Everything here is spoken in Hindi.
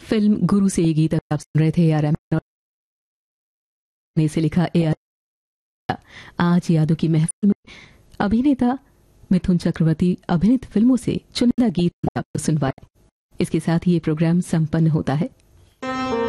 फिल्म गुरु से ये गीत आप सुन रहे थे। AR रहमान ने इसे लिखा। आज यादों की महफिल में अभिनेता मिथुन चक्रवर्ती अभिनीत फिल्मों से चुनिंदा गीत आपको सुनवाए। इसके साथ ही ये प्रोग्राम संपन्न होता है।